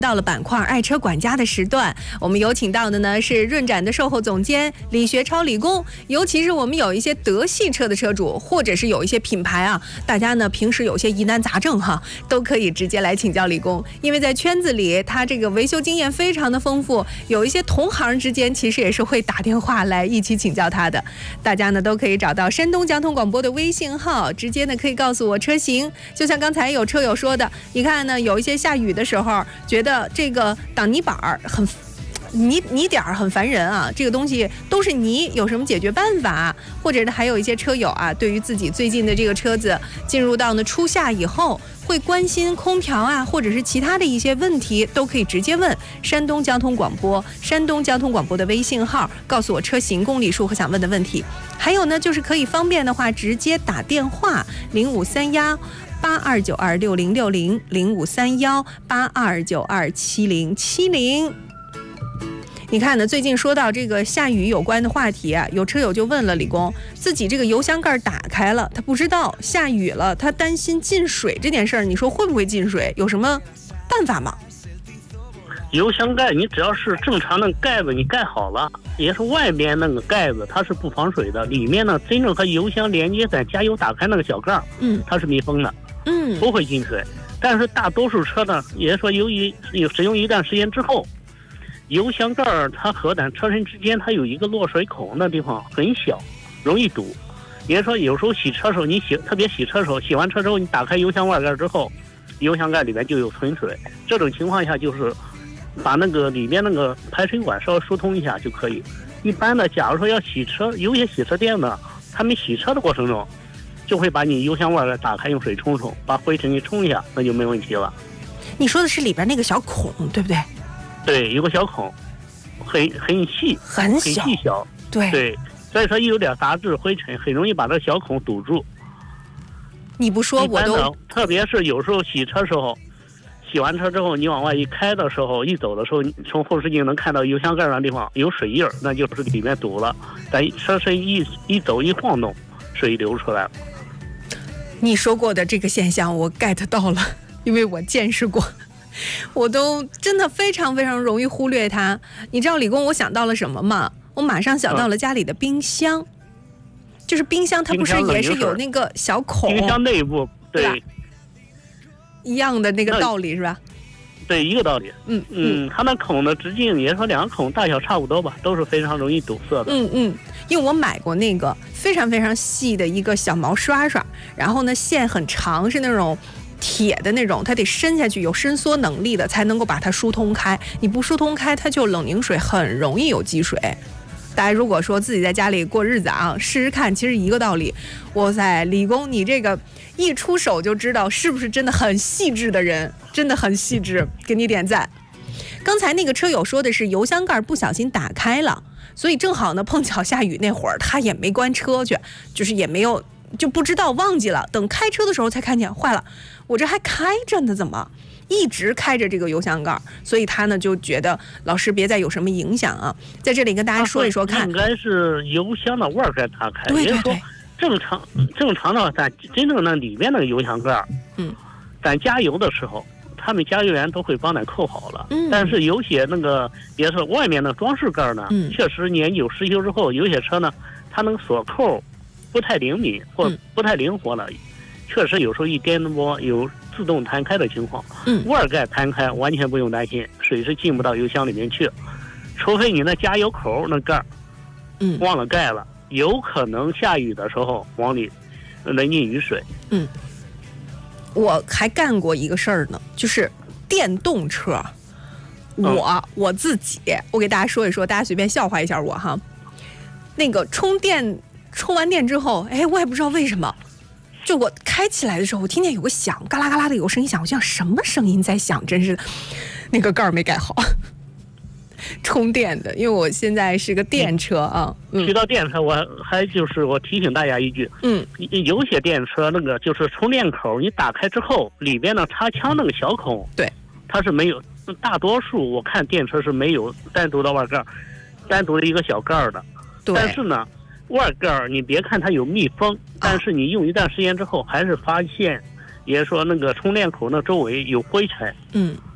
到了板块爱车管家的时段，我们有请到的呢是润展的售后总监李学超李工。尤其是我们有一些德系车的车主，或者是有一些品牌啊，大家呢平时有些疑难杂症哈，都可以直接来请教李工，因为在圈子里他这个维修经验非常的丰富，有一些同行之间其实也是会打电话来一起请教他的。大家呢都可以找到山东交通广播的微信号，直接呢可以告诉我车型。就像刚才有车友说的，你看呢有一些下雨的时候觉得这个挡泥板很泥点很烦人啊，这个东西都是泥，有什么解决办法？或者呢还有一些车友啊，对于自己最近的这个车子进入到呢初夏以后，会关心空调啊，或者是其他的一些问题，都可以直接问山东交通广播的微信号，告诉我车型、公里数和想问的问题。还有呢就是可以方便的话直接打电话0531829060，0531827070。你看呢，最近说到这个下雨有关的话题啊，有车友就问了李工，自己这个油箱盖打开了，他不知道下雨了，他担心进水这件事儿，你说会不会进水？有什么办法吗？ 油箱盖你只要是正常的盖子你盖好了，也是外边那个盖子它是不防水的，里面呢真正和油箱连接在加油打开那个小盖它是密封的，不会进水。但是大多数车呢，也就是说由于使用一段时间之后，油箱盖它和咱车身之间它有一个落水孔，那地方很小，容易堵。也就是说有时候洗车的时候，特别洗车的时候，洗完车之后你打开油箱外盖之后，油箱盖里面就有存水，这种情况下就是把那个里面那个排水管稍微疏通一下就可以。一般的假如说要洗车，有些洗车店呢，他们洗车的过程中就会把你油箱外盖打开，用水冲冲，把灰尘给冲一下，那就没问题了。 你说的是里边那个小孔对不对？ 对，有个小孔，很细， 很细小，对，所以说有点杂质灰尘，很容易把这个小孔堵住。 你不说我都， 特别是有时候洗车时候，洗完车之后你往外一开的时候，一走的时候，你从后视镜能看到油箱盖那地方有水印，那就是里面堵了。但车身一走一晃动，水流出来了。 你说过的这个现象我 get 到了，因为我见识过。我都真的非常非常容易忽略它。你知道李工我想到了什么吗？我马上想到了家里的冰箱，就是冰箱它不是也是有那个小孔， 冰箱内部对一样的那个道理是吧？ 对，一个道理。它那孔的直径也说两个孔大小差不多吧，都是非常容易堵塞的。 因为我买过那个非常非常细的一个小毛刷刷，然后呢线很长，是那种铁的那种，它得伸下去，有伸缩能力的才能够把它疏通开，你不疏通开它就冷凝水，很容易有积水。大家如果说自己在家里过日子啊，试试看，其实一个道理。哇塞，李工你这个一出手就知道是不是真的很细致的人，真的很细致，给你点赞。刚才那个车友说的是油箱盖不小心打开了，所以正好呢碰巧下雨那会儿他也没关车去，就是也没有就不知道忘记了，等开车的时候才看见坏了，我这还开着呢，怎么一直开着这个油箱盖？所以他呢就觉得老师别再有什么影响啊，在这里跟大家说一说看。 应该是油箱的外盖打开， 对， 正常的咱真正那里面那个油箱盖，咱加油的时候，他们加油员都会帮咱扣好了。但是有些那个也是外面的装饰盖呢，确实年久失修之后，有些车呢它那个锁扣不太灵敏或不太灵活了，确实有时候一颠簸有自动弹开的情况。外盖弹开完全不用担心，水是进不到油箱里面去，除非你那加油口那盖忘了盖了，有可能下雨的时候往里能进雨水。 我还干过一个事儿呢，就是电动车，我自己我给大家说一说，大家随便笑话一下我哈。那个充完电之后，我也不知道为什么，就我开起来的时候，我听见有个响，嘎啦嘎啦的有声音响，我想什么声音在响，真是的，那个盖儿没盖好。充电的，因为我现在是个电车啊。 提到电车，我提醒大家一句，有些电车那个就是充电口，你打开之后，里边的插枪那个小孔， 对， 它是没有，大多数我看电车是没有单独的外盖，单独的一个小盖的。 对， 但是呢，外盖你别看它有密封，但是你用一段时间之后，还是发现，也说那个充电口那周围有灰尘。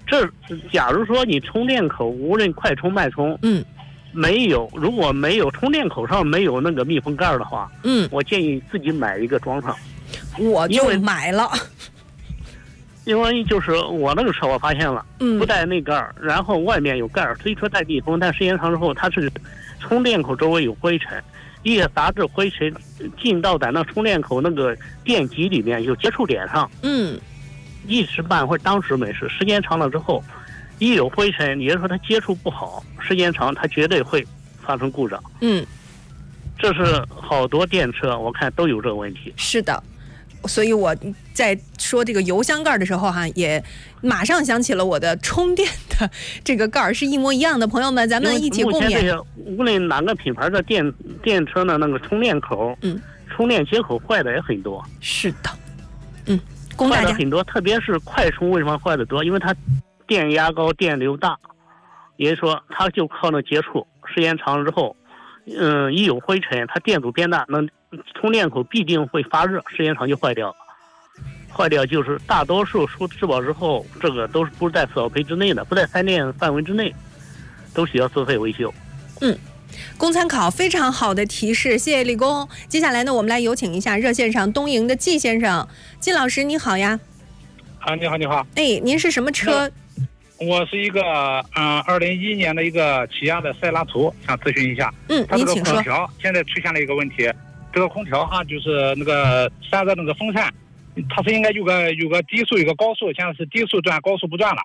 这假如说你充电口无论快充慢充，如果没有充电口上没有那个密封盖的话，我建议自己买一个装上。 我就买了。 因为就是我那个车我发现了，不带内盖，然后外面有盖，虽说带密封，但时间长之后它是充电口周围有灰尘，一些杂质灰尘进到咱那充电口那个电极里面有接触点上，一时半会儿当时没事，时间长了之后，一有灰尘，也就是说它接触不好，时间长它绝对会发生故障。这是好多电车我看都有这个问题。 是的。所以我在说这个油箱盖的时候也马上想起了我的充电的这个盖是一模一样的。朋友们，咱们一起共勉。 目前这些无论哪个品牌的电车的那个充电口，充电接口坏的也很多。 是的， 坏的很多，特别是快充为什么坏的多？因为它电压高，电流大，也就是说它就靠那接触，时间长了之后，一有灰尘，它电阻变大，那充电口必定会发热，时间长就坏掉了。坏掉就是大多数出质保之后，这个都是不在索赔之内的，不在3电范围之内，都需要自费维修。 供参考，非常好的提示，谢谢李工。接下来呢，我们来有请一下热线上东营的季先生。季老师你好呀。 你好，你好。 您是什么车？ 我是一个2011年的一个起亚的塞拉图，想咨询一下。它这个空调现在出现了一个问题，这个空调就是那个散热那个风扇，它是应该有个低速有个高速，现在是低速转高速不转了。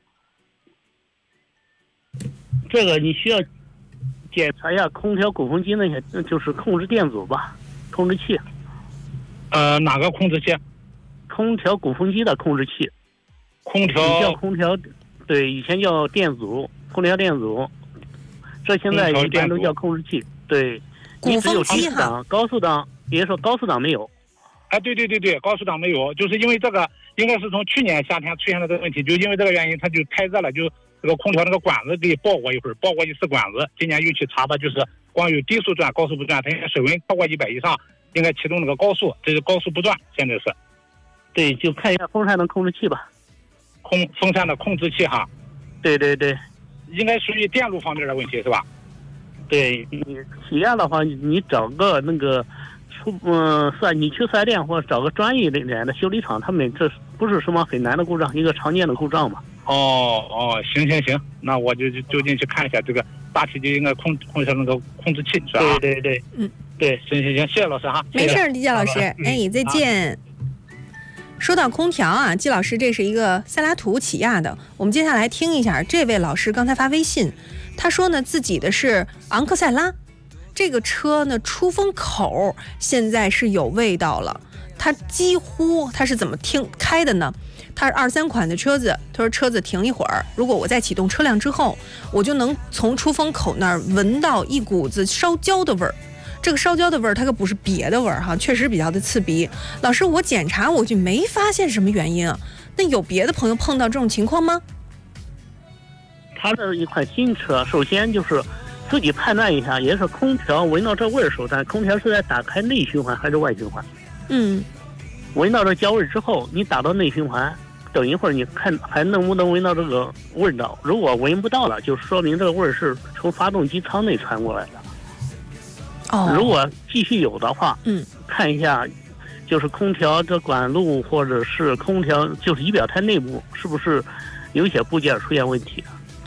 这个你需要检查一下空调鼓风机那些，就是控制电阻吧，控制器。 哪个控制器？ 空调鼓风机的控制器。 空调叫空调，对，以前叫电阻，空调电阻，这现在一般都叫控制器。对， 鼓风机哈，高速档，也说高速档没有。 对，高速档没有，就是因为这个应该是从去年夏天出现了这个问题，就因为这个原因，它就太热了，就这个空调那个管子给爆过一会儿，爆过一次管子。今年又去查的，就是光有低速转高速不转，它应该水温超过100以上，应该启动那个高速，这是高速不转，现在是。 对，就看一下风扇的控制器吧。 风扇的控制器哈。 对， 应该属于电路方面的问题是吧？ 对，你起亚的话，你找个那个你去4S店或者找个专业一点的修理厂，他们这不是什么很难的故障，一个常见的故障嘛。 行，那我就近去看一下这个，大体就应该控制那个控制器是吧？ 对，对， 行，谢谢老师哈。 没事，季老师，再见。说到空调季老师这是一个塞拉图起亚的，我们接下来听一下这位老师刚才发微信，他说呢自己的是昂克赛拉，这个车呢出风口现在是有味道了，他是怎么开的呢？他是23款的车子，他说车子停一会儿，如果我在启动车辆之后，我就能从出风口那儿闻到一股子烧焦的味儿。这个烧焦的味儿，它可不是别的味儿确实比较的刺鼻。老师，我检查我就没发现什么原因那有别的朋友碰到这种情况吗？ 它这一款新车，首先就是自己判断一下，也是空调闻到这味儿时候，但空调是在打开内循环还是外循环？闻到这焦味之后，你打到内循环，等一会儿你看还能不能闻到这个味道。如果闻不到了，就说明这个味儿是从发动机舱内传过来的。如果继续有的话，看一下，就是空调的管路或者是空调就是仪表台内部是不是有一些部件出现问题？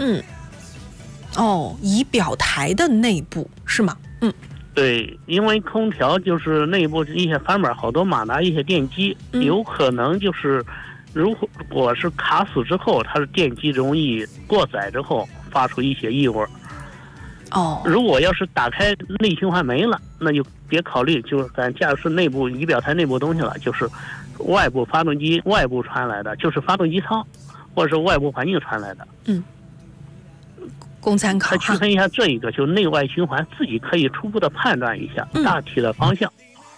仪表台的内部是吗？ 对，因为空调就是内部一些翻板好多马达一些电机，有可能就是如果是卡死之后，它的电机容易过载之后发出一些异味。如果要是打开内循环没了，那就别考虑，就是咱驾驶内部仪表台内部东西了，就是外部发动机外部传来的，就是发动机舱或者是外部环境传来的。 供参考。 区分一下这一个，就内外循环，自己可以初步的判断一下大体的方向。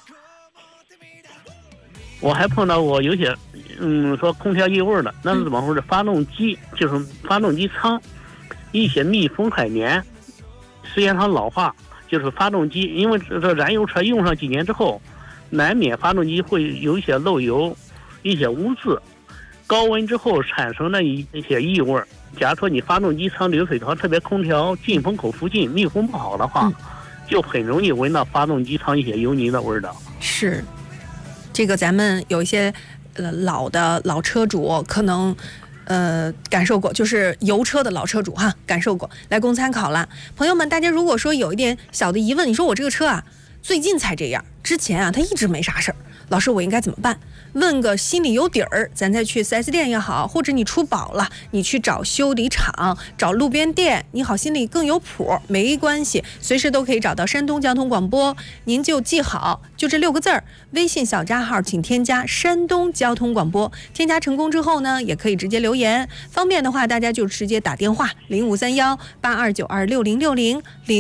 我还碰到过有些说空调异味的，那是怎么回事？发动机就是发动机舱一些密封海绵。时间长老化，就是发动机，因为这燃油车用上几年之后，难免发动机会有一些漏油，一些污渍。 高温之后产生的一些异味。假如说你发动机舱流水槽，特别空调进风口附近密封不好的话，就很容易闻到发动机舱一些油泥的味道。 是，这个咱们有一些老车主可能感受过，就是油车的老车主哈，感受过，来供参考了。朋友们，大家如果说有一点小的疑问，你说我这个车啊最近才这样，之前啊它一直没啥事儿，老师我应该怎么办？问个心里有底儿，咱再去 4S 店也好，或者你出保了，你去找修理厂，找路边店，你好心里更有谱，没关系，随时都可以找到山东交通广播，您就记好，就这6个字儿，微信小加号请添加山东交通广播，添加成功之后呢，也可以直接留言，方便的话大家就直接打电话053182926060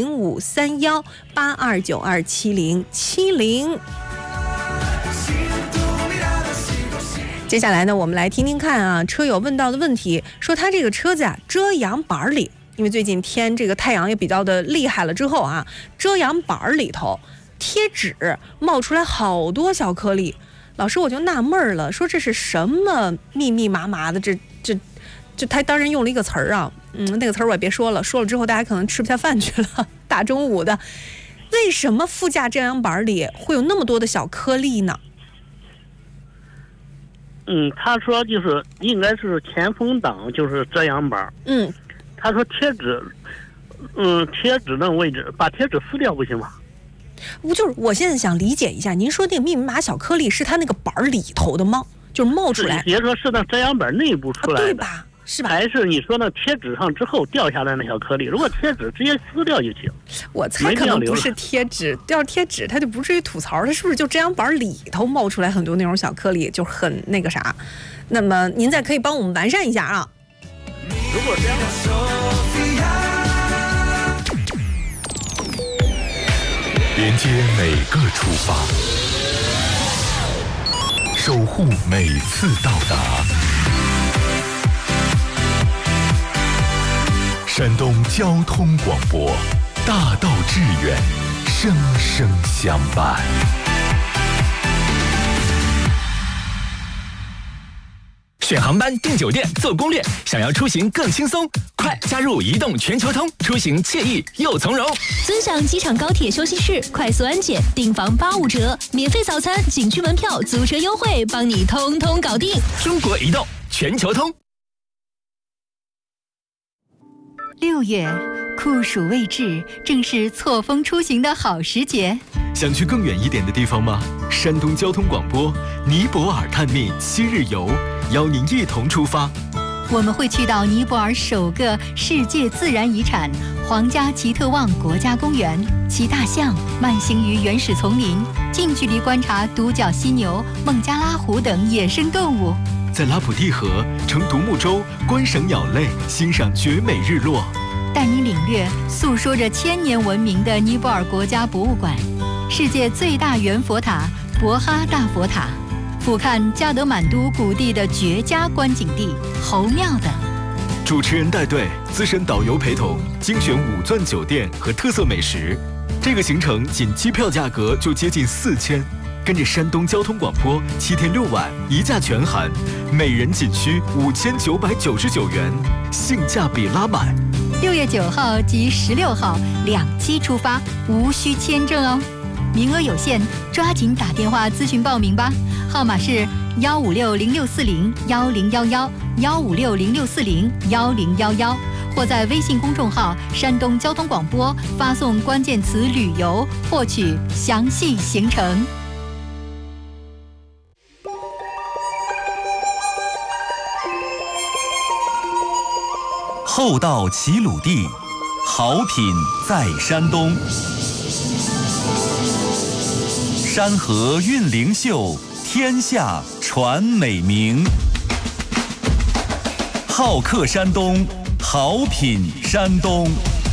053182927070。接下来呢，我们来听听看啊，车友问到的问题，说他这个车子啊，遮阳板里，因为最近天这个太阳也比较的厉害了之后啊，遮阳板里头贴纸冒出来好多小颗粒。老师我就纳闷了，说这是什么密密麻麻的？这他当然用了一个词儿啊，那个词儿我也别说了，说了之后大家可能吃不下饭去了，大中午的。为什么副驾遮阳板里会有那么多的小颗粒呢？ 他说就是应该是前风挡就是遮阳板。他说贴纸的位置把贴纸撕掉不行吗？ 我现在想理解一下，您说那个密密麻小颗粒是它那个板里头的吗？就是冒出来？ 别说是那遮阳板内部出来的， 对吧？是吧？ 还是你说那贴纸上之后掉下来那小颗粒？如果贴纸直接撕掉就行。 我猜可能不是贴纸，要是贴纸它就不至于吐槽，它是不是就遮阳板里头冒出来很多那种小颗粒，就很那个啥？那么您再可以帮我们完善一下啊。 如果这样， 连接每个出发，守护每次到达。山东交通广播，大道致远，生生相伴。 选航班、订酒店、做攻略，想要出行更轻松，快加入移动全球通，出行惬意又从容。 尊享机场高铁休息室，快速安检，订房85折，免费早餐、景区门票、租车优惠，帮你通通搞定。 中国移动全球通。 6月，酷暑未至，正是错峰出行的好时节。 想去更远一点的地方吗？山东交通广播尼泊尔探秘7日游，邀您一同出发。 我们会去到尼泊尔首个世界自然遗产皇家奇特旺国家公园，骑大象慢行于原始丛林，近距离观察独角犀牛、孟加拉虎等野生动物。 在拉普蒂河乘独木舟观赏鸟类，欣赏绝美日落， 带你领略诉说着1000年文明的尼泊尔国家博物馆，世界最大圆佛塔博哈大佛塔，俯瞰加德满都谷地的绝佳观景地侯庙等。 主持人带队，资深导游陪同，精选5钻酒店和特色美食。这个行程仅机票价格就接近4000，跟着山东交通广播7天6晚1价全含，每人仅需5999元，性价比拉满。 6月9号及16号2期出发，无需签证哦，名额有限，抓紧打电话咨询报名吧，号码是15606401011 15606401011，或在微信公众号山东交通广播发送关键词旅游，获取详细行程。 厚道齐鲁地，好品在山东。山河韵灵秀，天下传美名。好客山东，好品山东。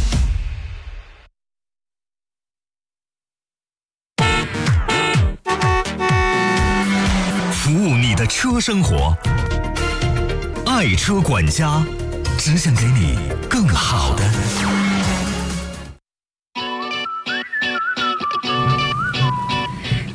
服务你的车生活，爱车管家，只想给你更好的。 朋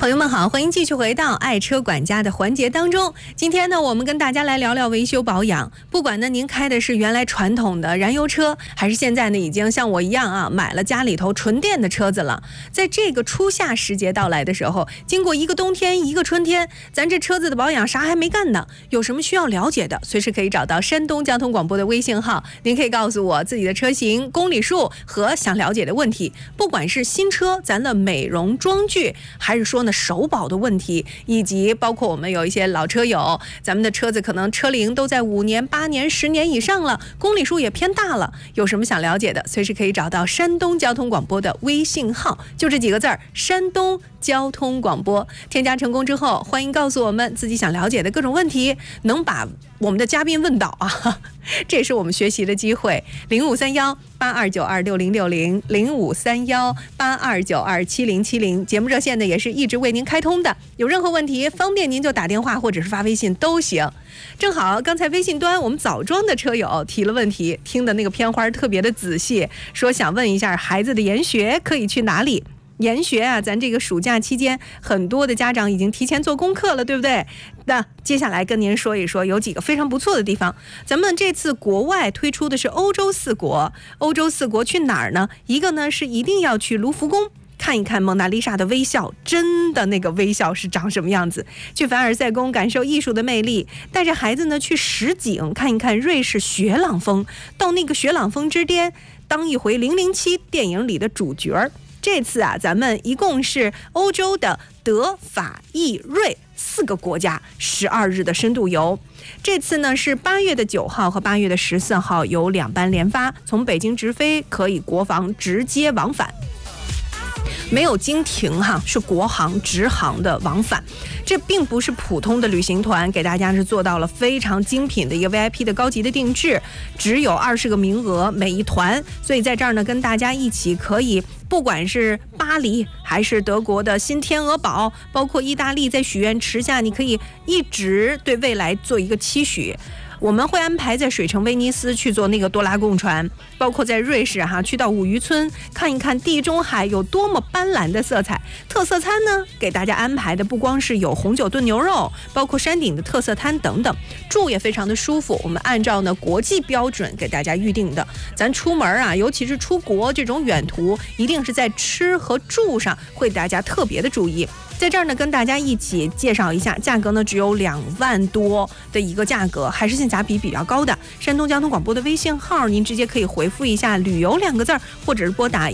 朋友们好，欢迎继续回到爱车管家的环节当中。今天呢，我们跟大家来聊聊维修保养。不管呢您开的是原来传统的燃油车，还是现在呢已经像我一样啊买了家里头纯电的车子了，在这个初夏时节到来的时候，经过一个冬天一个春天，咱这车子的保养啥还没干呢，有什么需要了解的，随时可以找到山东交通广播的微信号，您可以告诉我自己的车型、公里数和想了解的问题。不管是新车咱的美容装具，还是说呢首保的问题，以及包括我们有一些老车友，咱们的车子可能车龄都在5年、8年、10年以上了，公里数也偏大了，有什么想了解的，随时可以找到山东交通广播的微信号，就这几个字儿，山东交通广播。添加成功之后，欢迎告诉我们自己想了解的各种问题，能把我们的嘉宾问倒啊，这也是我们学习的机会。0531-8292-6060，0531-8292-7070，节目热线呢也是一直为您开通的，有任何问题方便您就打电话或者是发微信都行。正好刚才微信端我们枣庄的车友提了问题，听的那个片花特别的仔细，说想问一下孩子的研学可以去哪里。研学啊，咱这个暑假期间很多的家长已经提前做功课了，对不对？那接下来跟您说一说有几个非常不错的地方。咱们这次国外推出的是欧洲4国，欧洲4国去哪儿呢？一个呢是一定要去卢浮宫看一看蒙娜丽莎的微笑，真的那个微笑是长什么样子。去凡尔赛宫感受艺术的魅力，带着孩子呢去实景看一看瑞士雪朗峰，到那个雪朗峰之巅当一回007电影里的主角。这次啊，咱们一共是欧洲的德、法、意、瑞4个国家12日的深度游。这次呢是8月9号和8月14号有2班连发，从北京直飞，可以国航直接往返。没有经停哈，是国航直航的往返。这并不是普通的旅行团，给大家是做到了非常精品的一个 VIP 的高级的定制，只有20个名额每一团，所以在这儿呢跟大家一起可以，不管是巴黎还是德国的新天鹅堡，包括意大利在许愿池下，你可以一直对未来做一个期许。我们会安排在水城威尼斯去做那个多拉贡船，包括在瑞士去到五渔村看一看地中海有多么斑斓的色彩。特色餐呢，给大家安排的不光是有红酒炖牛肉，包括山顶的特色摊等等，住也非常的舒服。我们按照呢国际标准给大家预定的。咱出门啊，尤其是出国这种远途，一定是在吃和住上会大家特别的注意。在这儿呢，跟大家一起介绍一下，价格呢只有2万多的一个价格，还是性价比比较高的。山东交通广播的微信号，您直接可以回复一下"旅游"2个字，或者是拨打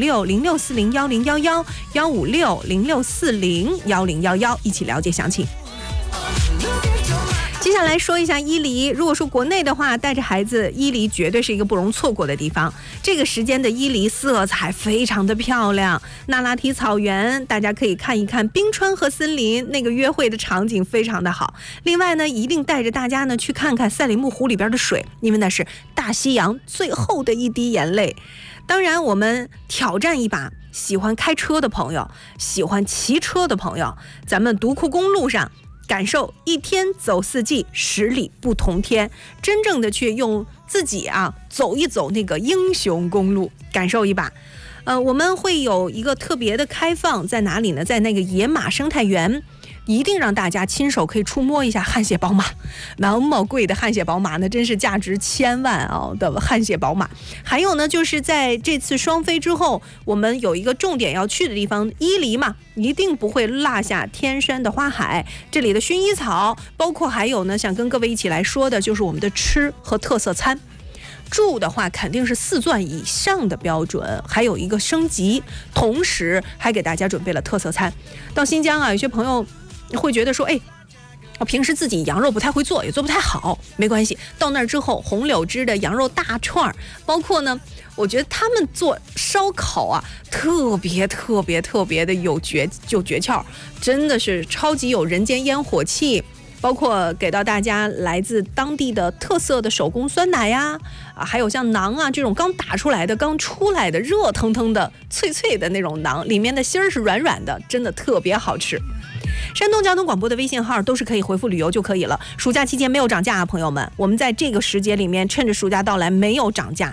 156-0640-1011，156-0640-1011，一起了解详情。接下来说一下伊犁，如果说国内的话，带着孩子，伊犁绝对是一个不容错过的地方。这个时间的伊犁色彩非常的漂亮，那拉提草原，大家可以看一看冰川和森林，那个约会的场景非常的好。另外呢，一定带着大家呢去看看赛里木湖里边的水，因为那是大西洋最后的一滴眼泪。当然，我们挑战一把喜欢开车的朋友，喜欢骑车的朋友，咱们独库公路上感受一天走4季，10里不同天，真正的去用自己走一走那个英雄公路，感受一把。我们会有一个特别的开放，在哪里呢？在那个野马生态园，一定让大家亲手可以触摸一下汗血宝马。那么贵的汗血宝马呢，真是价值1000万的汗血宝马。还有呢，就是在这次双飞之后，我们有一个重点要去的地方，伊犁嘛，一定不会落下天山的花海，这里的薰衣草，包括还有呢，想跟各位一起来说的就是我们的吃和特色餐。住的话肯定是4钻以上的标准，还有一个升级，同时还给大家准备了特色餐。到新疆有些朋友会觉得说，我平时自己羊肉不太会做，也做不太好，没关系，到那儿之后，红柳枝的羊肉大串，包括呢，我觉得他们做烧烤特别的有诀窍，真的是超级有人间烟火气。包括给到大家来自当地的特色的手工酸奶还有像馕这种刚打出来的、刚出来的热腾腾的、脆脆的那种馕，里面的芯儿是软软的，真的特别好吃。山东交通广播的微信号都是可以回复"旅游"就可以了。暑假期间没有涨价朋友们，我们在这个时节里面，趁着暑假到来没有涨价。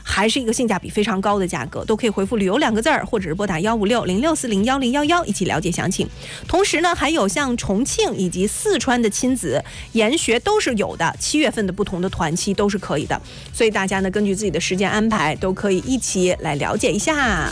还是一个性价比非常高的价格，都可以回复旅游2个字儿，或者是拨打156-0640-1011一起了解详情。同时呢，还有像重庆以及四川的亲子研学都是有的，7月份的不同的团期都是可以的，所以大家呢根据自己的时间安排都可以一起来了解一下。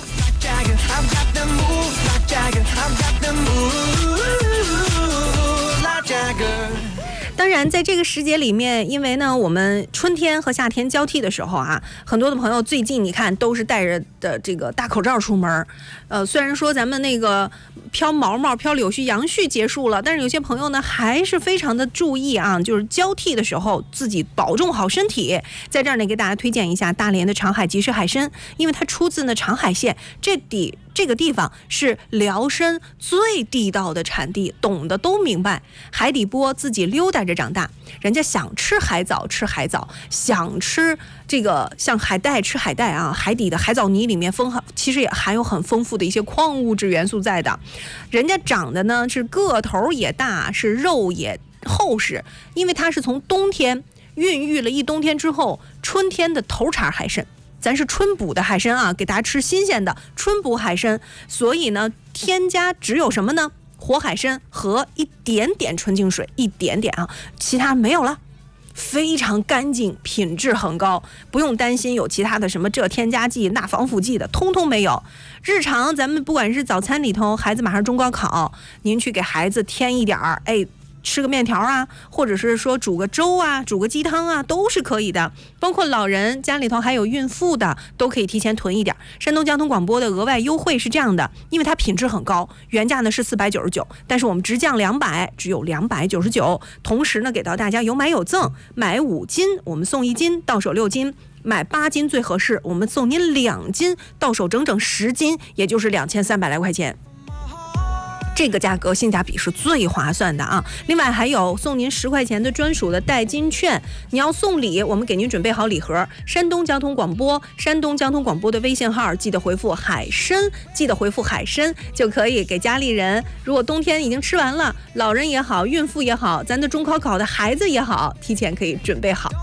当然在这个时节里面，因为呢我们春天和夏天交替的时候啊，很多的朋友最近你看都是戴着的这个大口罩出门。虽然说咱们那个飘毛毛飘柳絮杨絮结束了，但是有些朋友呢还是非常的注意啊，就是交替的时候自己保重好身体。在这儿呢给大家推荐一下大连的长海即食海参，因为它出自呢长海县，这个地方是辽参最地道的产地，懂的都明白。海底波自己溜达着长大，人家想吃海藻吃海藻，想吃这个像海带吃海带啊，海底的海藻泥里面其实也含有很丰富的一些矿物质元素在的。人家长的呢是个头也大，是肉也厚实，因为它是从冬天孕育了一冬天之后，春天的头茬海参。咱是春捕的海参啊，给大家吃新鲜的春捕海参，所以呢添加只有什么呢？活海参和一点点纯净水，一点点啊，其他没有了，非常干净，品质很高，不用担心有其他的什么这添加剂那防腐剂的，通通没有。日常咱们不管是早餐里头，孩子马上中高考，您去给孩子添一点儿，吃个面条啊，或者是说煮个粥啊，煮个鸡汤啊，都是可以的。包括老人家里头还有孕妇的，都可以提前囤一点。山东交通广播的额外优惠是这样的，因为它品质很高，原价呢是499，但是我们直降200，只有299。同时呢给到大家有买有赠，买5斤我们送1斤，到手6斤。买8斤最合适，我们送您2斤，到手整整10斤，也就是2300来块钱。这个价格性价比是最划算的啊！另外还有送您10块钱的专属的代金券，你要送礼，我们给您准备好礼盒。山东交通广播的微信号，记得回复海参，就可以给家里人。如果冬天已经吃完了，老人也好，孕妇也好，咱的中考考的孩子也好，提前可以准备好。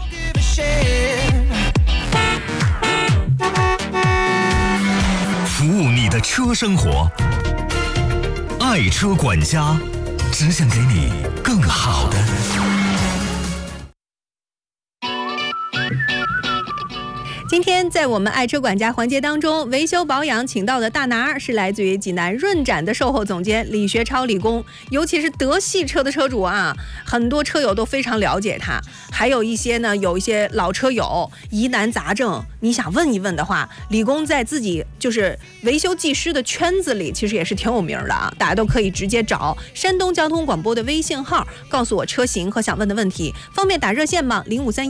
服务你的车生活。爱车管家，只想给你更好的。 今天在我们爱车管家环节当中，维修保养请到的大拿是来自于济南润展的售后总监李学超李工，尤其是德系车的车主啊，很多车友都非常了解他。还有一些呢，有一些老车友疑难杂症，你想问一问的话，李工在自己就是维修技师的圈子里，其实也是挺有名的啊，大家都可以直接找山东交通广播的微信号，告诉我车型和想问的问题，方便打热线吗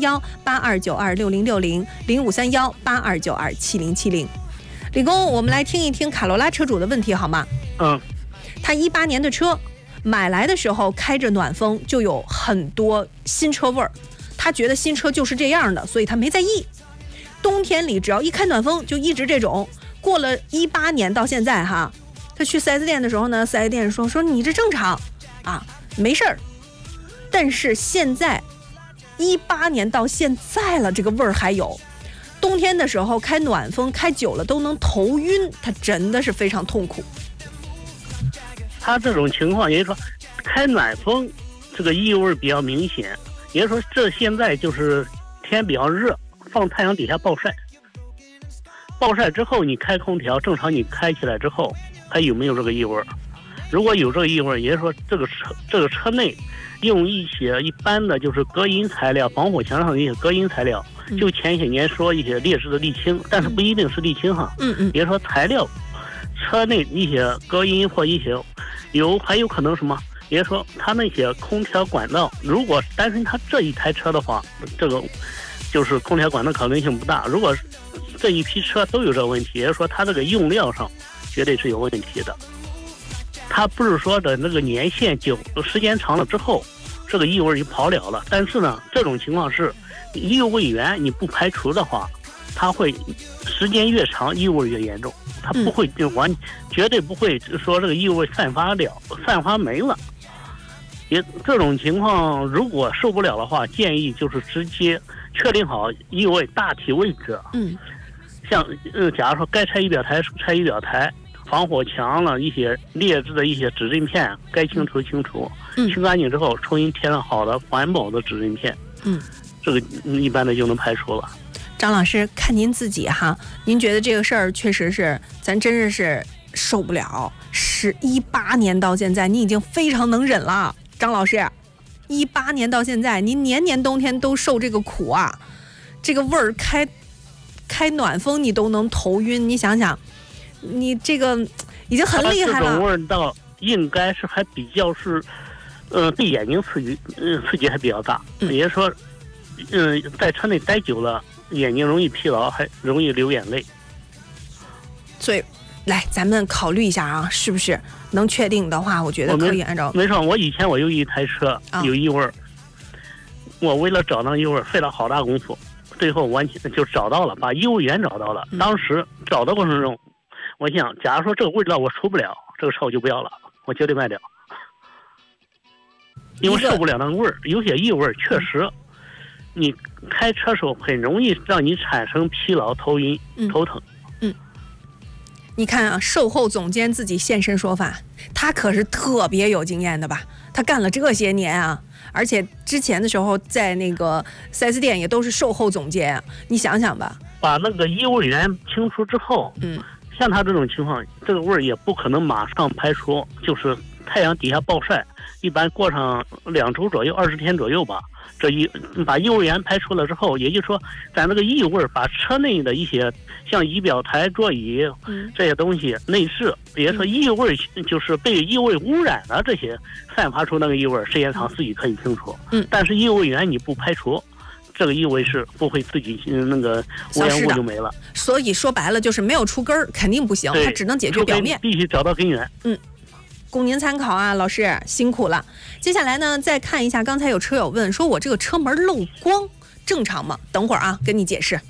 ？0531-8292-6060，0531-8292-7070。李工，我们来听一听卡罗拉车主的问题好吗？他18年的车买来的时候开着暖风，就有很多新车味儿，他觉得新车就是这样的，所以他没在意。冬天里只要一开暖风就一直这种，过了18年到现在哈，他去 4S 店的时候呢，4S 店说你这正常啊，没事儿。但是现在18年到现在了，这个味儿还有。冬天的时候开暖风开久了都能头晕，他真的是非常痛苦。 他这种情况也就是说开暖风这个异味比较明显，也就是说这现在就是天比较热，放太阳底下暴晒之后你开空调，正常你开起来之后还有没有这个异味？如果有这个异味，也就是说这个车内用一些一般的就是隔音材料，防火墙上的一些隔音材料，就前些年说一些劣质的沥青，但是不一定是沥青哈，也就是说材料车内一些隔音或一些还有可能什么，也就是说它那些空调管道，如果单纯它这一台车的话，这个就是空调管道可能性不大。如果这一批车都有这个问题，也就是说它这个用料上绝对是有问题的。它不是说的那个年限久，时间长了之后，这个异味就跑了了。但是呢，这种情况是异味源你不排除的话，它会时间越长异味越严重，它不会绝对不会说这个异味散发没了。也这种情况如果受不了的话，建议就是直接确定好异味大体位置， 像假如说该拆仪表台拆仪表台，防火墙了一些劣质的一些指针片该清除清除，清干净之后重新贴上好的环保的指针片，这个一般的就能排除了。 张老师，看您自己哈，您觉得这个事儿确实是咱真是受不了。是18年到现在，你已经非常能忍了，张老师。18年到现在，您年年冬天都受这个苦啊，这个味儿开暖风你都能头晕，你想想，你这个已经很厉害了。 这种味儿道应该是还比较是，对眼睛刺激还比较大，也就是说，在车内待久了，眼睛容易疲劳，还容易流眼泪。 所以，来咱们考虑一下啊，是不是能确定的话，我觉得可以按照。 没错，我以前我有一台车有异味，我为了找那异味费了好大功夫。最后完全就找到了，把异味源找到了。当时找的过程中，我想，假如说这个味道我受不了，这个车我就不要了，我绝对卖掉，因为受不了那个味儿。有些异味确实，你开车时候很容易让你产生疲劳、头晕、头疼。 你看啊，售后总监自己现身说法，他可是特别有经验的吧？他干了这些年啊。而且之前的时候在那个 4S 店也都是售后总监，你想想吧， 把那个异味源清除之后，像他这种情况，这个味儿也不可能马上排除，就是太阳底下暴晒，一般过上2周左右，20天左右吧，把异味源排除了之后，也就是说咱这个异味把车内的一些像仪表台、座椅这些东西内饰，也就是说异味就是被异味污染的这些散发出那个异味，时间长自己可以清除。但是异味源你不排除，这个异味是不会自己那个污染物就没了。 所以说白了就是没有出根儿肯定不行，它只能解决表面， 必须找到根源。 供您参考啊，老师辛苦了。接下来呢，再看一下，刚才有车友问说，我这个车门漏光正常吗？等会儿啊，跟你解释。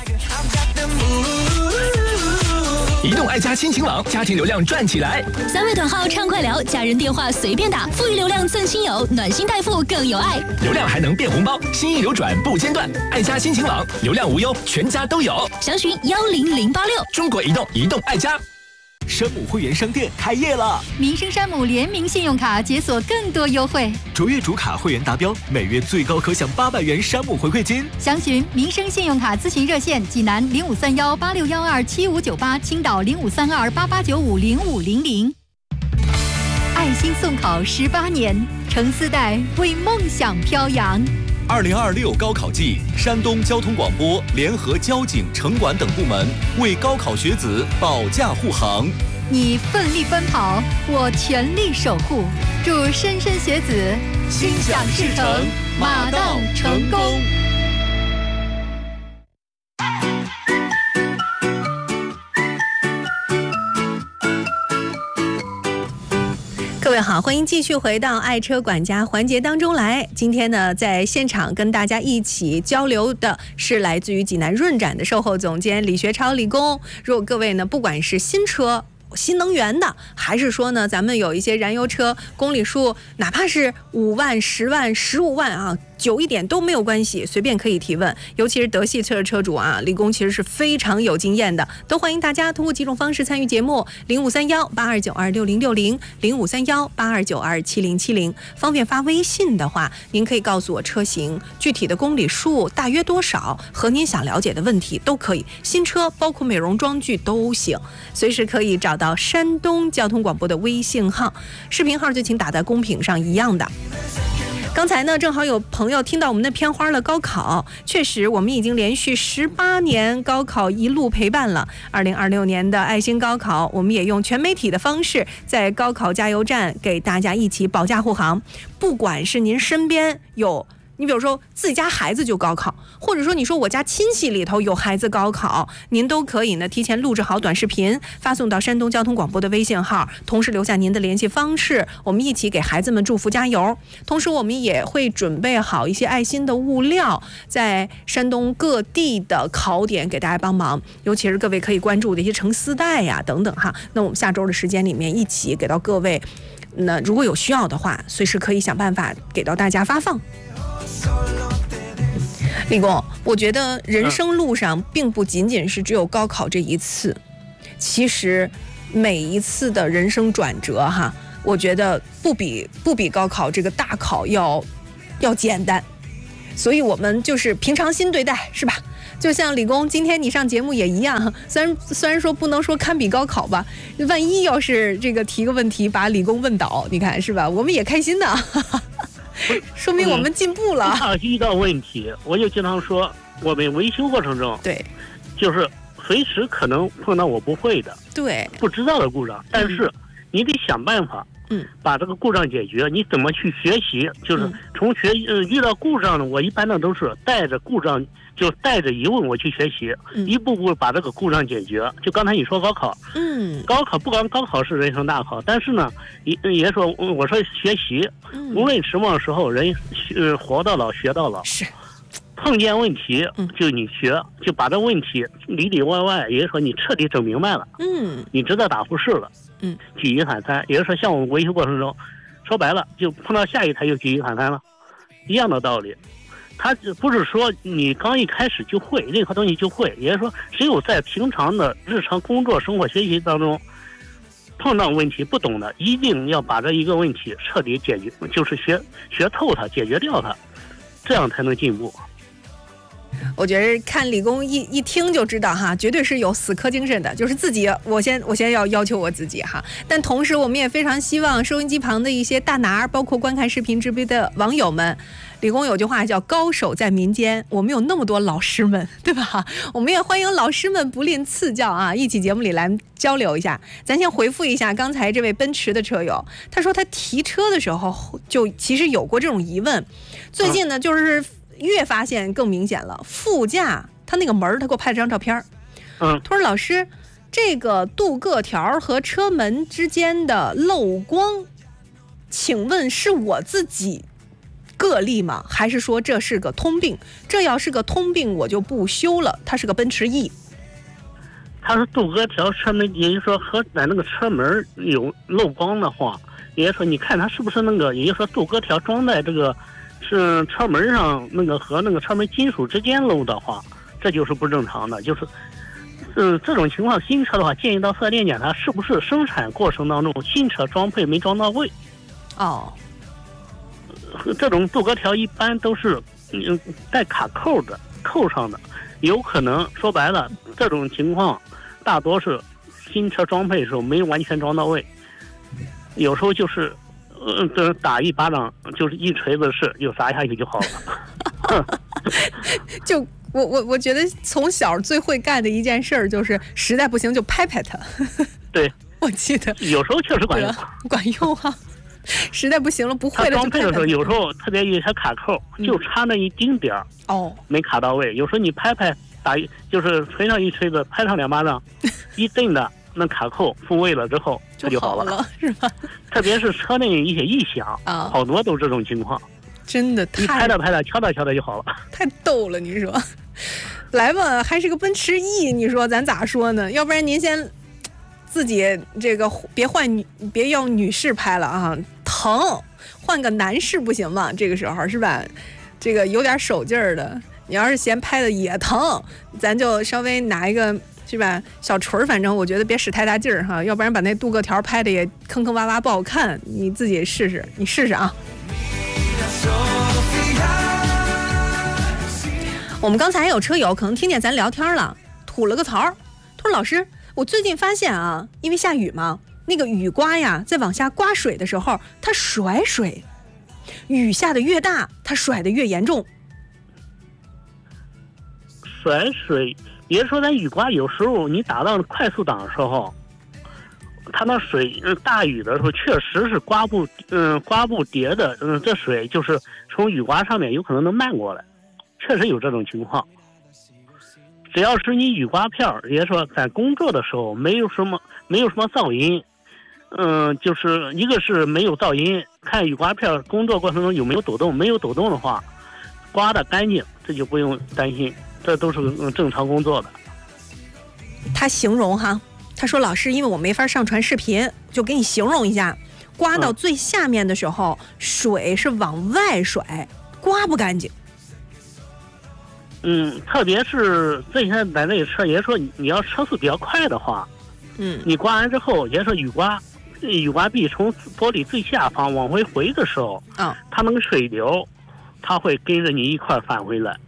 移动爱家新晴朗，家庭流量赚起来 ！3位短号畅快聊，家人电话随便打，富裕流量赠亲友，暖心代付更有爱， 流量还能变红包，心意流转不间断。爱家新晴朗，流量无忧，全家都有。 详询10086。 中国移动，移动爱家。 山姆会员商店开业了， 民生山姆联名信用卡解锁更多优惠， 卓越主卡会员达标，每月最高可享800元山姆回馈金。 详询民生信用卡咨询热线：济南053186127598，青岛053288950500。爱心送考18年，城4代为梦想飘扬。 2026高考季，山东交通广播联合交警、城管等部门为高考学子保驾护航。 你奋力奔跑，我全力守护。祝莘莘学子心想事成，马到成功。 各位好，欢迎继续回到爱车管家环节当中来。今天呢，在现场跟大家一起交流的是来自于济南润展的售后总监李学超李工。如果各位呢，不管是新车、新能源的，还是说呢，咱们有一些燃油车，公里数哪怕是5万、10万、15万啊，久一点都没有关系，随便可以提问。尤其是德系车的车主啊，李工其实是非常有经验的，都欢迎大家通过几种方式参与节目：0531826060、053182727070。方便发微信的话，您可以告诉我车型、具体的公里数大约多少和您想了解的问题都可以。新车包括美容装具都行，随时可以找到山东交通广播的微信号，视频号就请打在公屏上一样的。刚才呢，正好有朋友听到我们的片花了高考，确实我们已经连续18年高考一路陪伴了。2026年的爱心高考，我们也用全媒体的方式在高考加油站给大家一起保驾护航。不管是您身边有，你比如说自己家孩子就高考，或者说你说我家亲戚里头有孩子高考，您都可以呢提前录制好短视频，发送到山东交通广播的微信号，同时留下您的联系方式，我们一起给孩子们祝福加油。同时我们也会准备好一些爱心的物料，在山东各地的考点给大家帮忙，尤其是各位可以关注的一些城4代呀等等哈。那我们下周的时间里面一起给到各位，那如果有需要的话，随时可以想办法给到大家发放。李工， 我觉得人生路上并不仅仅是只有高考这一次，其实每一次的人生转折哈，我觉得不比高考这个大考要简单，所以我们就是平常心对待，是吧？就像李工今天你上节目也一样，虽然说不能说堪比高考吧，万一要是这个提个问题把李工问倒，你看是吧？我们也开心的，说明我们进步了。 遇到问题，我就经常说，我们维修过程中， 对， 就是随时可能碰到我不会的、 对， 不知道的故障，但是你得想办法。把这个故障解决，你怎么去学习？就是从遇到故障呢，我一般呢都是带着故障，就带着疑问我去学习，一步步把这个故障解决。就刚才你说高考，高考不光高考是人生大考，但是呢，也说我说学习，无论什么时候人活到老学到老， 是碰见问题就你学，就把这问题里里外外，也就是说你彻底整明白了，你知道咋回事了。举一反三，也就是说，像我们维修过程中，说白了，就碰到下一台就举一反三了，一样的道理。它不是说你刚一开始就会任何东西就会，也就是说，只有在平常的日常工作、生活、学习当中碰到问题不懂的，一定要把这一个问题彻底解决，就是学透它，解决掉它，这样才能进步。 我觉得看李工一听就知道哈，绝对是有死磕精神的，就是自己我先要求我自己哈。但同时我们也非常希望收音机旁的一些大拿，包括观看视频直播的网友们，李工有句话叫高手在民间，我们有那么多老师们，对吧？我们也欢迎老师们不吝赐教啊，一起节目里来交流一下。咱先回复一下刚才这位奔驰的车友，他说他提车的时候就其实有过这种疑问，最近呢就是越发现更明显了，副驾他那个门他给我拍了张照片，他说老师，这个镀铬条和车门之间的漏光，请问是我自己个例吗？还是说这是个通病？这要是个通病，我就不修了。它是个奔驰 E。 它是镀铬条车门，也就是说和咱那个车门有漏光的话，也就是说你看它是不是那个，也就是说镀铬条装在这个是车门上那个和那个车门金属之间漏的话，这就是不正常的。就是这种情况，新车的话建议到4S店检查是不是生产过程当中新车装配没装到位。 哦。 这种镀铬条一般都是带卡扣的，扣上的，有可能说白了，这种情况大多是新车装配的时候没完全装到位，有时候就是打一巴掌就是一锤子是就砸下去就好了。 就我觉得从小最会干的一件事儿就是实在不行就拍拍它。 对， 我记得有时候确实管用， 管用啊。实在不行了，不会了就装配的时候，有时候特别有些卡扣，就差那一丁点儿没卡到位。有时候你拍拍就是锤上一锤子，拍上2巴掌，一蹬的那卡扣复位了之后，它就好了， 是吧？ 特别是车内一些异响，好多都这种情况。 真的， 一拍的，敲的就好了。太逗了，你说？来吧，还是个奔驰 E， 你说咱咋说呢？要不然您先自己这个别要女士拍了啊，疼，换个男士不行吗？这个时候是吧？这个有点手劲儿的，你要是嫌拍的也疼，咱就稍微拿一个是吧小锤，反正我觉得别使太大劲儿哈，要不然把那镀铬条拍的也坑坑洼洼不好看。你自己试试，你试试啊。我们刚才有车友可能听见咱聊天了，吐了个槽，他说老师，我最近发现啊，因为下雨嘛，那个雨刮呀，在往下刮水的时候，它甩水，雨下的越大，它甩的越严重。 甩水，也就是说，咱雨刮有时候你打到快速档的时候，它那水大雨的时候，确实是刮不叠的，这水就是从雨刮上面有可能能漫过来，确实有这种情况。只要是你雨刮片，也就是说咱工作的时候没有什么噪音，就是一个是没有噪音，看雨刮片工作过程中有没有抖动，没有抖动的话，刮得干净，这就不用担心，这都是正常工作的。 他形容哈，他说老师，因为我没法上传视频，就给你形容一下，刮到最下面的时候，水是往外甩，刮不干净。 特别是这些咱这个车，也说你要车速比较快的话，你刮完之后，也说雨刮壁从玻璃最下方往回的时候，它那个水流，它会跟着你一块返回来。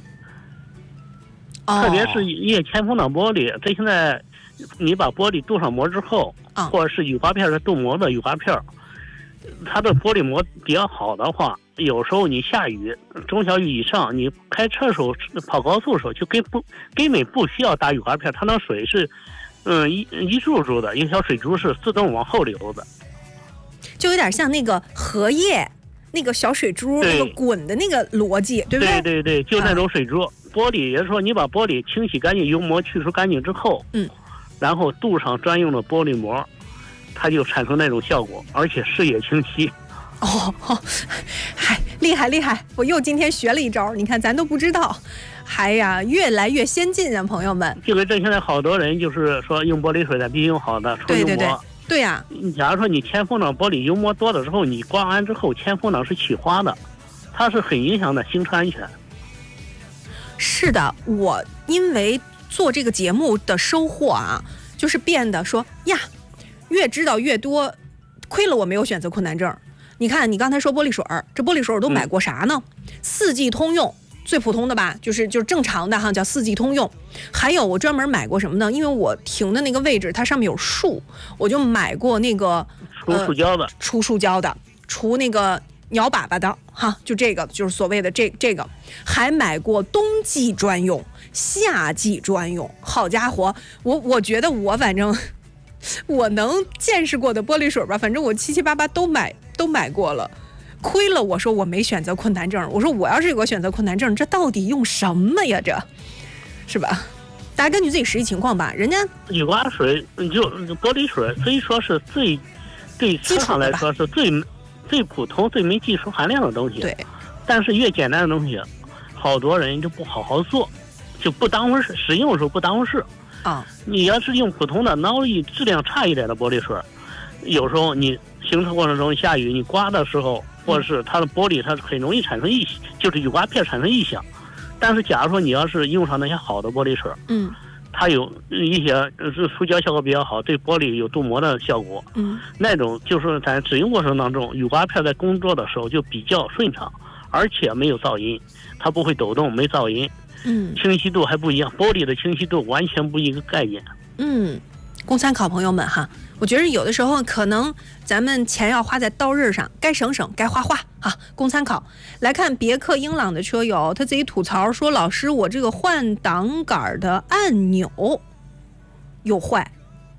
特别是一些前风挡玻璃，这现在你把玻璃镀上膜之后，或者是雨刮片是镀膜的雨刮片，它的玻璃膜比较好的话，有时候你下雨中小雨以上，你开车的时候跑高速的时候就根本不需要打雨刮片，它那水是一柱柱的，一个小水珠是自动往后流的， 就有点像那个荷叶那个小水珠那个滚的那个逻辑，对不对？ 对，就那种水珠。玻璃也就是说，你把玻璃清洗干净，油膜去除干净之后，然后镀上专用的玻璃膜，它就产生那种效果，而且视野清晰。 嗨，厉害！我又今天学了一招，你看咱都不知道，越来越先进啊，朋友们。 就跟这现在好多人就是说用玻璃水的必须用好的纯油膜。 对呀。 假如说你前风挡玻璃油膜多了之后，你刮完之后前风挡是起花的，它是很影响的行车安全。 是的，我因为做这个节目的收获啊，就是变得说呀，越知道越多，亏了我没有选择困难症。你看，你刚才说玻璃水，这玻璃水我都买过啥呢？4季通用，最普通的吧，就是正常的哈，叫4季通用。还有我专门买过什么呢？因为我停的那个位置它上面有树，我就买过那个除塑胶的，除那个鸟粑粑的哈，就这个就是所谓的这个，还买过冬季专用、夏季专用。好家伙，我觉得反正我能见识过的玻璃水吧，反正我七七八八都买过了。亏了我说我没选择困难症，我说我要是有个选择困难症，这到底用什么呀？这是吧？大家根据自己实际情况吧。人家雨刮水就玻璃水，所以说是对车上来说是最普通、最没技术含量的东西。 对， 但是越简单的东西，好多人就不好好做，就不当回事，使用的时候不当回事。你要是用普通的脑力质量差一点的玻璃水，有时候你行车过程中下雨，你刮的时候，或者是它的玻璃，它很容易产生就是雨刮片产生异响。但是假如说你要是用上那些好的玻璃水，它有一些是塑胶效果比较好，对玻璃有镀膜的效果，那种就是在使用过程当中，雨刮片在工作的时候就比较顺畅，而且没有噪音，它不会抖动，没噪音，清晰度还不一样，玻璃的清晰度完全不一个概念。 供参考朋友们哈，我觉得有的时候可能咱们钱要花在刀刃上，该省省，该花花啊，供参考。来看别克英朗的车友，他自己吐槽说：“老师，我这个换挡杆的按钮有坏，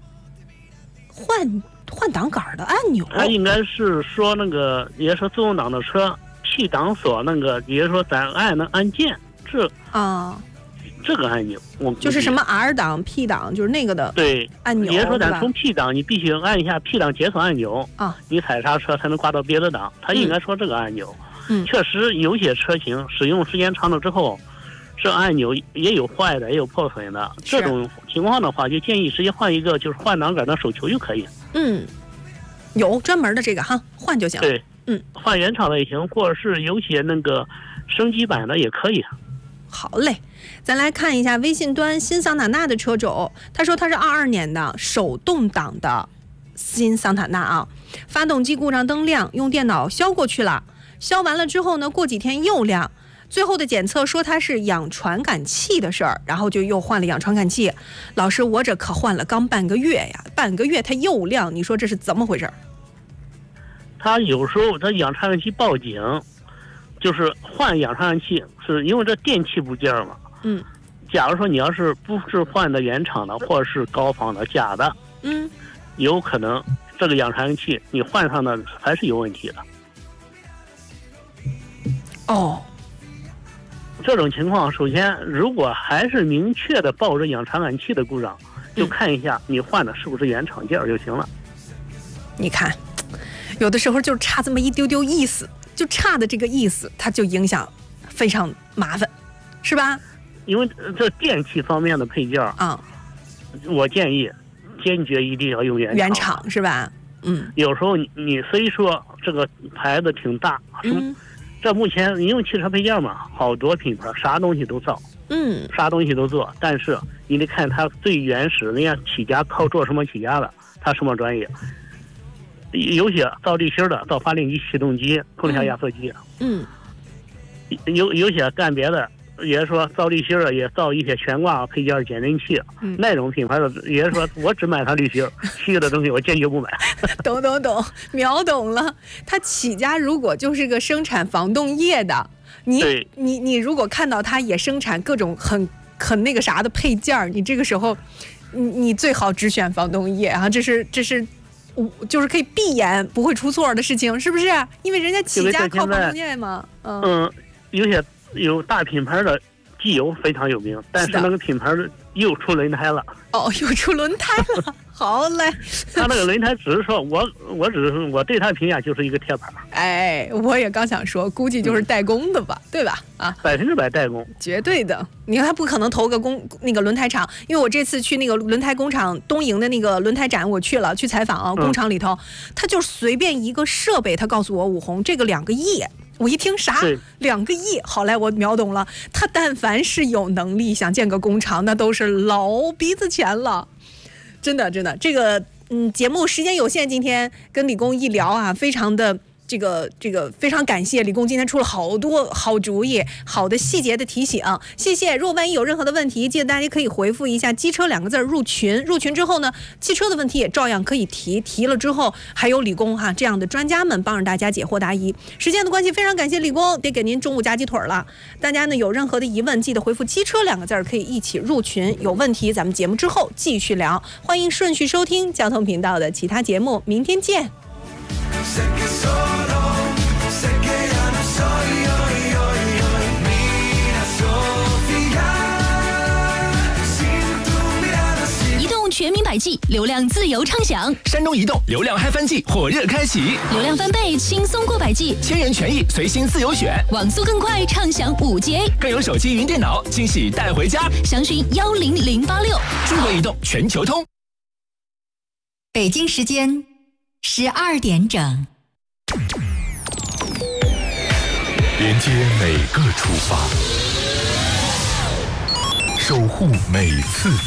换挡杆的按钮。” 他应该是说那个，也是自动挡的车 P 档锁那个，也是说咱按的按键这个按钮，我们就是什么 R 档、P 档，就是那个的按钮。 也说咱从 P 档，你必须按一下 P 档解锁按钮你踩刹车才能挂到别的档。他应该说这个按钮，确实有些车型使用时间长了之后，这按钮也有坏的，也有破损的。这种情况的话，就建议直接换一个，就是换挡杆的手球就可以。 有专门的这个哈，换就行。 对，换原厂的也行，或者是有些那个升级版的也可以。 好嘞，咱来看一下微信端新桑塔纳的车主，他说他是22年的手动挡的新桑塔纳啊，发动机故障灯亮，用电脑消过去了，消完了之后呢，过几天又亮，最后的检测说它是氧传感器的事儿，然后就又换了氧传感器。老师，我这可换了刚半个月呀，半个月它又亮，你说这是怎么回事？ 它有时候它氧传感器报警，就是换氧传感器，是因为这电器部件嘛。假如说你要是不是换的原厂的，或者是高仿的假的，有可能这个氧传感器你换上的还是有问题的。这种情况，首先如果还是明确的报着氧传感器的故障，就看一下你换的是不是原厂件就行了。你看，有的时候就差这么一丢丢意思，就差的这个意思，它就影响非常麻烦，是吧？ 因为这电器方面的配件我建议坚决一定要用原厂， 是吧？ 有时候你虽说这个牌子挺大， 这目前你用汽车配件嘛，好多品牌啥东西都造，啥东西都做，但是你得看它最原始人家起家靠做什么起家的，他什么专业。有些造滤芯的，造发电机、启动机、空调压缩机，有些干别的，也是说造滤芯的，也造一些悬挂配件、减震器，那种品牌的也是说我只买它滤芯，其余的东西我坚决不买。 懂，秒懂了。他起家如果就是个生产防冻液的，你如果看到他也生产各种很那个啥的配件，你这个时候你最好只选防冻液啊，这是就是可以闭眼不会出错的事情，是不是？因为人家起家靠防冻液嘛。 有大品牌的机油非常有名，但是那个品牌的又出轮胎了。 又出轮胎了。好嘞。 他那个轮胎只是说我对他评价就是一个贴牌。 我也刚想说，估计就是代工的吧，对吧？啊 ，100%代工， 绝对的。你看他不可能投个那个轮胎厂，因为我这次去那个轮胎工厂东营的那个轮胎展，我去采访工厂里头，他就随便一个设备，他告诉我武红这个2个亿。我一听啥2个亿，好嘞，我秒懂了。他但凡是有能力想建个工厂，那都是老鼻子钱了。真的，这个节目时间有限，今天跟李工一聊啊，非常的这个非常感谢李工今天出了好多好主意，好的细节的提醒，谢谢。如果万一有任何的问题，记得大家可以回复一下机车2个字入群之后呢，汽车的问题也照样可以提了之后还有李工这样的专家们帮着大家解惑答疑。时间的关系，非常感谢李工，得给您中午加鸡腿了。大家呢有任何的疑问，记得回复机车2个字可以一起入群，有问题咱们节目之后继续聊。欢迎顺序收听交通频道的其他节目，明天见。 移动全民百 G， 流量自由畅享。 山东移动流量嗨翻季火热开启， 流量翻倍，轻松过百 G， 千元权益随心自由选， 网速更快，畅享5G， 更有手机云电脑惊喜带回家。 详询10086。 中国移动全球通。 北京时间12点整。 连接每个出发，守护每次登